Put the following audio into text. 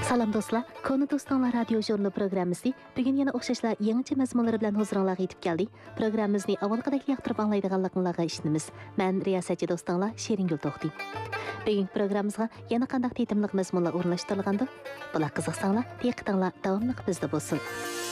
Salam dostlar, Konu Dostlar radio jurnalı programmasi bugun yana o'xshashlar yangicha mazmunlar bilan huzuringizga yetib keldik. Programmamizni avvalgidek yoqtirib anglaydiganligingizga ishonamiz. Men riyosatchi do'stlar Sheringul To'xti. Bugun programmamizga yana qanday tetimliq mazmunlar o'rnashtirilgandi? Bular qiziqsanglar, diqqatinglar davomli bizda bo'lsin.